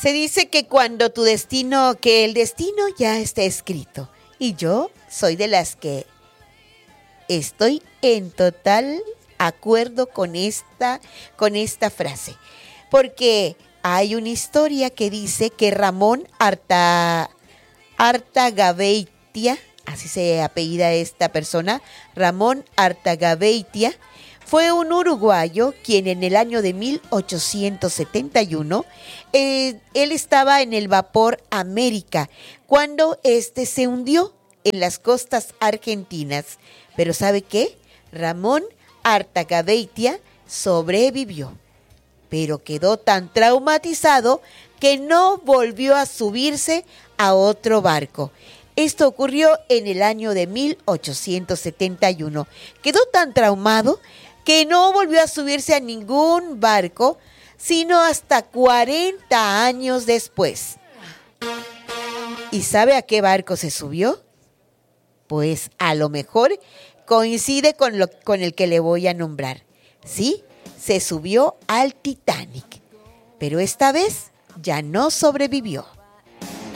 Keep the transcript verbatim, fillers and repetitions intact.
Se dice que cuando tu destino, que el destino ya está escrito. Y yo soy de las que estoy en total acuerdo con esta, con esta frase. Porque hay una historia que dice que Ramón Arta, Artagabeitia, así se apellida esta persona, Ramón Artagabeitia, fue un uruguayo quien en el año de mil ochocientos setenta y uno, eh, él estaba en el vapor América cuando este se hundió en las costas argentinas. Pero ¿sabe qué? Ramón Artagabeitia sobrevivió, pero quedó tan traumatizado que no volvió a subirse a otro barco. Esto ocurrió en el año de mil ochocientos setenta y uno. Quedó tan traumado que no volvió a subirse a ningún barco, sino hasta cuarenta años después. ¿Y sabe a qué barco se subió? Pues a lo mejor coincide con, lo, con el que le voy a nombrar. Sí, se subió al Titanic, pero esta vez ya no sobrevivió.